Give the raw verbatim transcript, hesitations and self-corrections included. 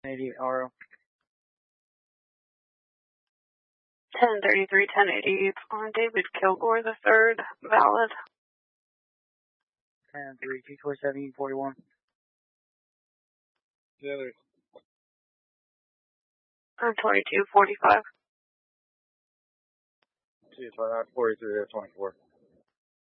eighty R O. ten thirty-three, ten eighty on David Kilgore the third, valid. ten three, two twenty-seven, forty-one. The other. I'm twenty-two, forty-five. Two, forty-three, twenty-four.